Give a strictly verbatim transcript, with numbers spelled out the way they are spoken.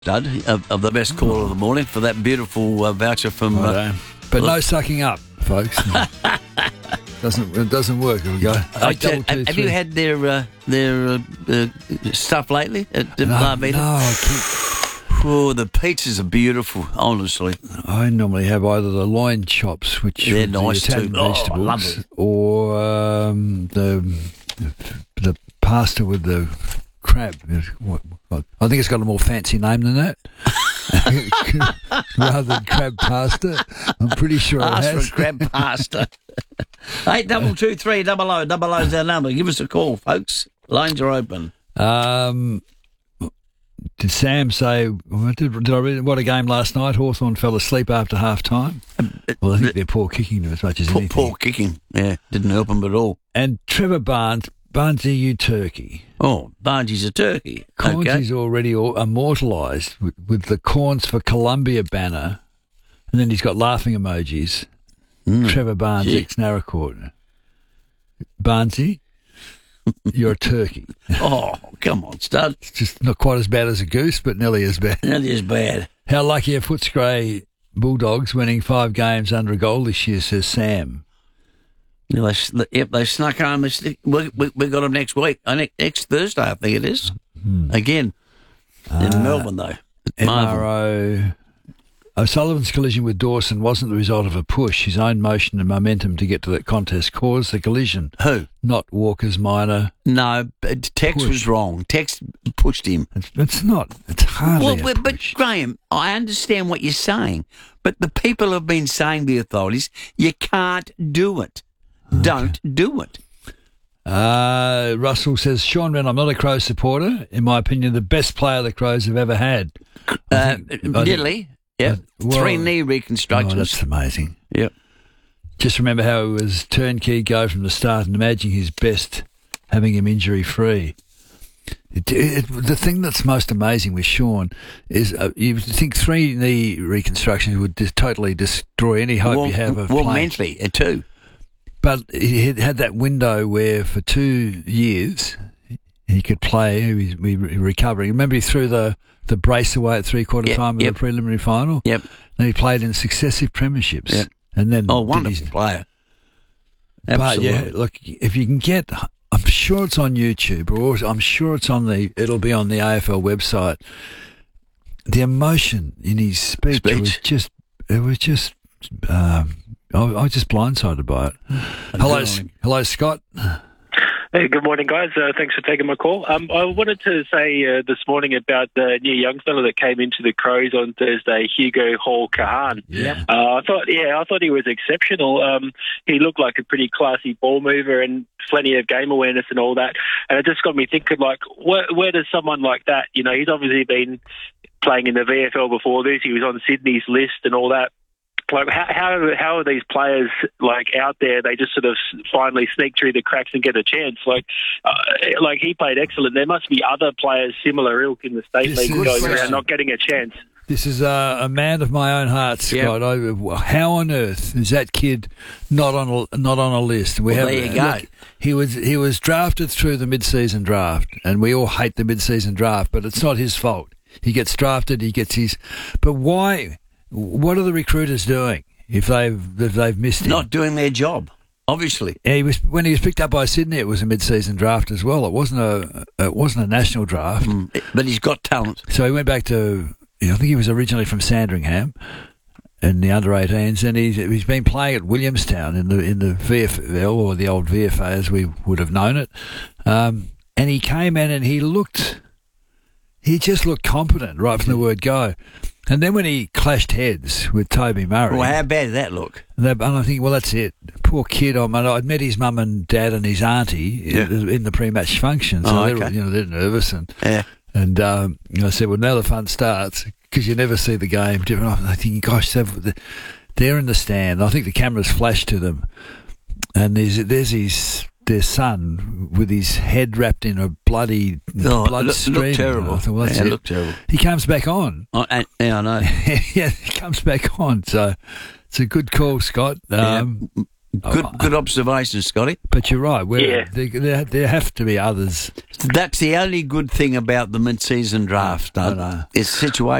Stud of, of the best call of the morning for that beautiful uh, voucher from. Uh, but no sucking up, folks. doesn't it doesn't work? Here we go. I tell, have have you had their uh, their uh, uh, stuff lately at the No, Bar Vita? no, I keep, Oh, the pizzas are beautiful. Honestly, I normally have either the loin chops, which They're are the nice Italian too. Oh, I vegetables, love it. or um, the the pasta with the crab. What, what, I think it's got a more fancy name than that. Rather than crab pasta, I'm pretty sure ask it has. for crab pasta. Eight double two three double o double o's our number. Give us a call, folks. Lines are open. Um, did Sam say? Did, did I read what a game last night? Hawthorn fell asleep after half time. Well, I think they're poor kicking as much as Poor, anything. poor kicking. Yeah, didn't help them at all. And Trevor Barnes, Barnesy, you turkey. Oh, Barney's a turkey. Okay. Cornsy's already all immortalised with, with the Corns for Columbia banner, and then he's got laughing emojis. Mm. Trevor Barnes, Yeah. ex-Naracoorte. Barnesy, you're a turkey. Oh, come on, stud. It's just not quite as bad as a goose, but nearly as bad. That is bad. How lucky are Footscray Bulldogs winning five games under a goal this year, says Sam. Yeah, they, sn- yep, they snuck home. They sn- We, we, we got them next week. Uh, next, next Thursday, I think it is. Hmm. Again, in Uh, Melbourne, though. At M Marvel. R O. O'Sullivan's collision with Dawson wasn't the result of a push. His own motion and momentum to get to that contest caused the collision, Who? not Walker's minor. No, but Tex Push. was wrong. Tex pushed him. It's, it's not. It's hardly Well, a but, but push. Graham, I understand what you're saying, but the people have been saying to the authorities, you can't do it. Don't do it. Uh, Russell says, Sean Wren, I'm not a Crows supporter. In my opinion, the best player the Crows have ever had. I Uh, think- I think- Diddley, yeah, uh, well- three knee Oh, reconstructions. that's amazing. Yep. Just remember how it was turnkey go from the start and imagine his best having him injury free. It, it, the thing that's most amazing with Sean is uh, you think three knee reconstructions would just totally destroy any hope well, you have of well playing. mentally, uh, too. But he had had that window where for two years he could play, he was he was recovering. Remember he threw the, the brace away at three-quarter Yep, time of yep. the preliminary final? Yep. And he played in successive premierships. Yep. And then Oh, did wonderful his- player. But Absolutely. yeah, look, if you can get, I'm sure it's on YouTube, or I'm sure it's on the, it'll be on the A F L website. The emotion in his speech, Speech. was just, it was just, um, I, I was just blindsided by it. Hello, good S- on him. hello, Scott. Hey, good morning, guys. Uh, thanks for taking my call. Um, I wanted to say uh, this morning about the new young fellow that came into the Crows on Thursday, Hugo Hall Kahan. Yeah. Uh, I thought, yeah, I thought he was exceptional. Um, he looked like a pretty classy ball mover and plenty of game awareness and all that. And it just got me thinking, like, where, where does someone like that, you know, he's obviously been playing in the V F L before this. He was on Sydney's list and all that. Like, how, how how are these players, like, out there? They just sort of finally sneak through the cracks and get a chance. Like, uh, like he played excellent. There must be other players similar ilk in the state This league is- going around not getting a chance. This is a, a man of my own heart, Scott. I, how on earth is that kid not on a, not on a list? We Well, have, there you go. look, he was he was drafted through the mid-season draft, and we all hate the mid-season draft, but it's not his fault. He gets drafted, he gets his. But why? What are the recruiters doing if they've if they've missed him? Not doing their job, obviously. Yeah, he was when he was picked up by Sydney. It was a mid-season draft as well. It wasn't a it wasn't a national draft. Mm, But he's got talent. So he went back to, I think he was originally from Sandringham in the under eighteens, and he's, he's been playing at Williamstown in the in the V F L, or the old V F A as we would have known it. Um, and he came in and he looked, he just looked competent right from the word go. And then when he clashed heads with Toby Murray, Well, how bad did that look? and they- and I think, well, that's it. Poor kid. I mean, I'd met his mum and dad and his auntie Yeah. in, in the pre-match function, so Oh, they were, okay. you know, they're nervous and. Yeah. And um, I said, well, now the fun starts, because you never see the game. I think, gosh, they've- they're in the stand. I think the cameras flash to them. And there's, there's his their son with his head wrapped in a bloody Oh, blood it looked, stream. looked terrible. I thought, well, that's yeah, it it. looked terrible. He comes back on. Oh, and, yeah, I know. Yeah, he comes back on. So it's a good call, Scott. Um, Good, Oh, good observation, Scotty. But you're right. We're, Yeah. there, there, there have to be others. That's the only good thing about the mid-season draft. I Uh, know. It's situational.